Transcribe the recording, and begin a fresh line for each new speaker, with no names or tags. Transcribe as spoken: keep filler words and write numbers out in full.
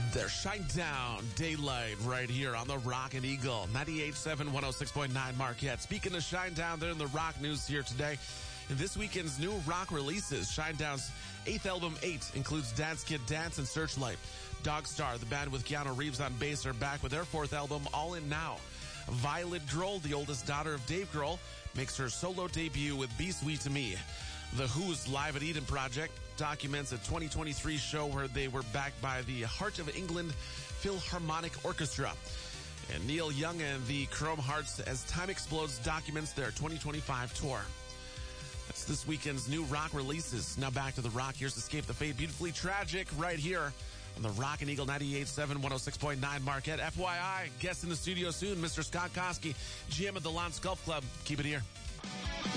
They're Shinedown Daylight right here on the Rockin' Eagle, ninety-eight point seven, one oh six point nine Marquette. Speaking of Shinedown, they're in the rock news here today. In this weekend's new rock releases, Shinedown's eighth album, Eight, includes Dance Kid Dance and Searchlight. Dogstar, the band with Keanu Reeves on bass, are back with their fourth album, All In Now. Violet Grohl, the oldest daughter of Dave Grohl, makes her solo debut with Be Sweet to Me. The Who's Live at Eden project documents a twenty twenty-three show where they were backed by the Heart of England Philharmonic Orchestra. And Neil Young and the Chrome Hearts, as Time Explodes, documents their twenty twenty-five tour. That's this weekend's new rock releases. Now back to the rock. Here's Escape the Fate, Beautifully Tragic, right here on the Rockin' Eagle, ninety-eight point seven, one oh six point nine Marquette. F Y I, guest in the studio soon, Mister Scott Koski, G M of the Lance Golf Club. Keep it here.